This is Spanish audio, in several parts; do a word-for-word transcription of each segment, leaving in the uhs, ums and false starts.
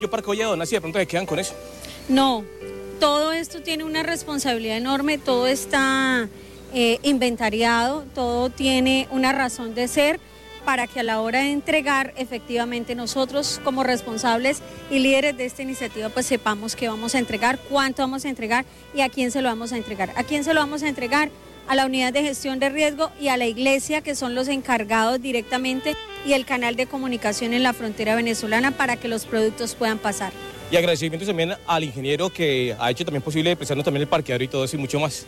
para que vaya a donar si de pronto se quedan con eso. No, todo esto tiene una responsabilidad enorme, todo está eh, inventariado, todo tiene una razón de ser para que a la hora de entregar, efectivamente nosotros como responsables y líderes de esta iniciativa pues sepamos qué vamos a entregar, cuánto vamos a entregar y a quién se lo vamos a entregar. ¿A quién se lo vamos a entregar? A la unidad de gestión de riesgo y a la iglesia, que son los encargados directamente, y el canal de comunicación en la frontera venezolana para que los productos puedan pasar. Y agradecimientos también al ingeniero que ha hecho también posible prestarnos también el parqueadero y todo eso y mucho más.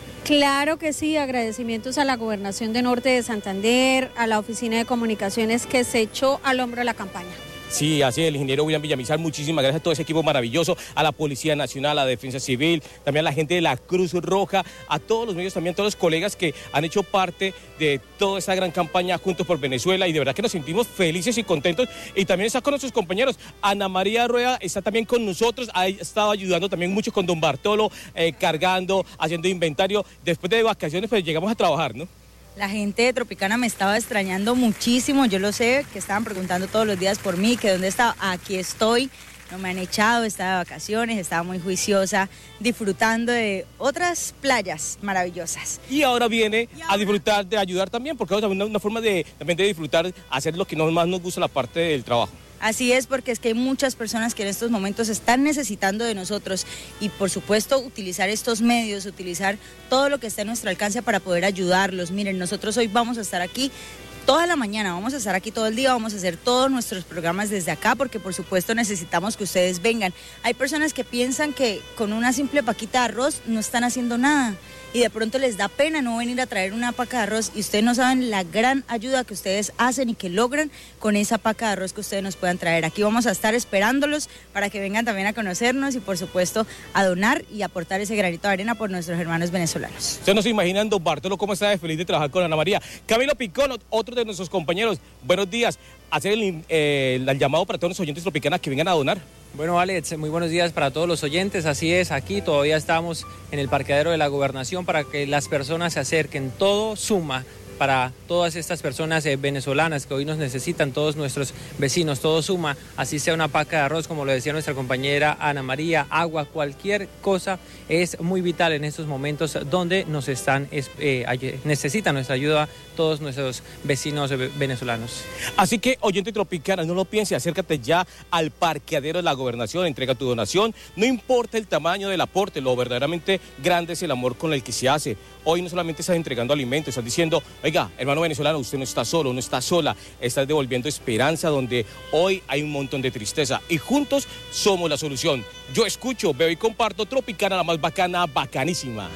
Claro que sí, agradecimientos a la Gobernación de Norte de Santander, a la Oficina de Comunicaciones que se echó al hombro la campaña. Sí, así es, el ingeniero William Villamizar, muchísimas gracias a todo ese equipo maravilloso, a la Policía Nacional, a la Defensa Civil, también a la gente de la Cruz Roja, a todos los medios, también a todos los colegas que han hecho parte de toda esa gran campaña Juntos por Venezuela, y de verdad que nos sentimos felices y contentos. Y también está con nuestros compañeros, Ana María Rueda está también con nosotros, ha estado ayudando también mucho con don Bartolo, eh, cargando, haciendo inventario. Después de vacaciones pues llegamos a trabajar, ¿no? La gente de Tropicana me estaba extrañando muchísimo, yo lo sé, que estaban preguntando todos los días por mí, que dónde estaba. Aquí estoy, no me han echado, estaba de vacaciones, estaba muy juiciosa, disfrutando de otras playas maravillosas. Y ahora viene y ahora... a disfrutar de ayudar también, porque es una, una forma de, también de disfrutar, hacer lo que no, más nos gusta, la parte del trabajo. Así es, porque es que hay muchas personas que en estos momentos están necesitando de nosotros y por supuesto utilizar estos medios, utilizar todo lo que está a nuestro alcance para poder ayudarlos. Miren, nosotros hoy vamos a estar aquí toda la mañana, vamos a estar aquí todo el día, vamos a hacer todos nuestros programas desde acá porque por supuesto necesitamos que ustedes vengan. Hay personas que piensan que con una simple paquita de arroz no están haciendo nada y de pronto les da pena no venir a traer una paca de arroz y ustedes no saben la gran ayuda que ustedes hacen y que logran con esa paca de arroz que ustedes nos puedan traer. Aquí vamos a estar esperándolos para que vengan también a conocernos y por supuesto a donar y aportar ese granito de arena por nuestros hermanos venezolanos. Ustedes no se imaginan, don Bartolo, cómo está de feliz de trabajar con Ana María. Camilo Picón, otro de nuestros compañeros, buenos días. Hacer el, eh, el llamado para todos los oyentes tropicanas que vengan a donar. Bueno, Alex, muy buenos días para todos los oyentes. Así es, aquí todavía estamos en el parqueadero de la Gobernación para que las personas se acerquen. Todo suma para todas estas personas eh, venezolanas que hoy nos necesitan, todos nuestros vecinos, todo suma, así sea una paca de arroz, como lo decía nuestra compañera Ana María, agua, cualquier cosa es muy vital en estos momentos donde nos están, eh, necesitan nuestra ayuda todos nuestros vecinos venezolanos. Así que, oyente tropicana, no lo piense, acércate ya al parqueadero de la Gobernación, entrega tu donación, no importa el tamaño del aporte, lo verdaderamente grande es el amor con el que se hace. Hoy no solamente estás entregando alimentos, estás diciendo, oiga, hermano venezolano, usted no está solo, no está sola, estás devolviendo esperanza donde hoy hay un montón de tristeza y juntos somos la solución. Yo escucho, veo y comparto Tropicana, la más bacana, bacanísima.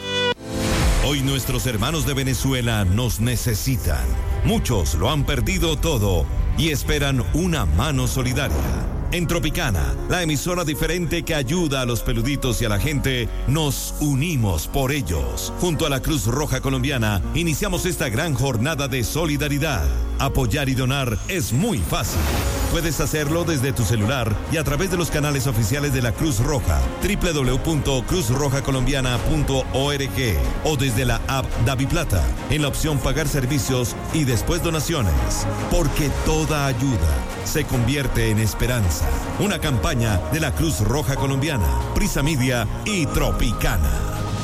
Hoy nuestros hermanos de Venezuela nos necesitan. Muchos lo han perdido todo y esperan una mano solidaria. En Tropicana, la emisora diferente que ayuda a los peluditos y a la gente, nos unimos por ellos. Junto a la Cruz Roja Colombiana, iniciamos esta gran jornada de solidaridad. Apoyar y donar es muy fácil. Puedes hacerlo desde tu celular y a través de los canales oficiales de la Cruz Roja, doble u doble u doble u punto cruz roja colombiana punto org o desde la app DaviPlata, en la opción Pagar Servicios y después Donaciones. Porque toda ayuda se convierte en esperanza. Una campaña de la Cruz Roja Colombiana, Prisa Media y Tropicana.